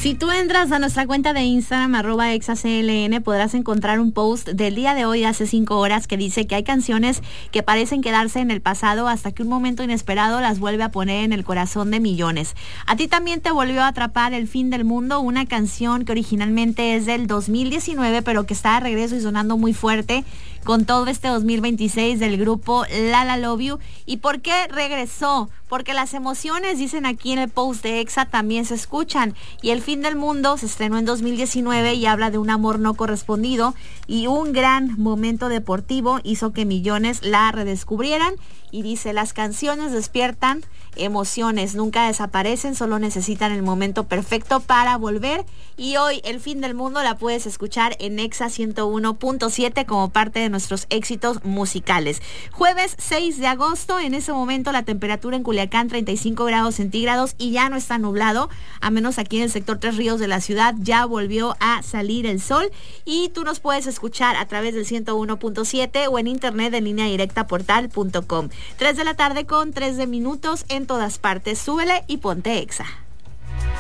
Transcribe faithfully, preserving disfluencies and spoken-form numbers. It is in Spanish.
Si tú entras a nuestra cuenta de Instagram, arroba exacln, podrás encontrar un post del día de hoy, hace cinco horas, que dice que hay canciones que parecen quedarse en el pasado hasta que un momento inesperado las vuelve a poner en el corazón de millones. A ti también te volvió a atrapar El Fin del Mundo, una canción que originalmente es del dos mil diecinueve, pero que está de regreso y sonando muy fuerte con todo este dos mil veintiséis del grupo La La Love You. ¿Y por qué regresó? Porque las emociones, dicen aquí en el post de Exa, también se escuchan. Y El Fin del Mundo se estrenó en dos mil diecinueve y habla de un amor no correspondido, y un gran momento deportivo hizo que millones la redescubrieran. Y dice, las canciones despiertan emociones, nunca desaparecen, solo necesitan el momento perfecto para volver. Y hoy El Fin del Mundo la puedes escuchar en Exa ciento uno punto siete como parte de nuestros éxitos musicales. Jueves seis de agosto, en ese momento la temperatura en Culiacán treinta y cinco grados centígrados y ya no está nublado, a menos aquí en el sector Tres Ríos de la ciudad ya volvió a salir el sol. Y tú nos puedes escuchar a través del ciento uno punto siete o en internet en línea directa portal punto com. tres de la tarde con tres de minutos en todas partes. Súbele y ponte Exa.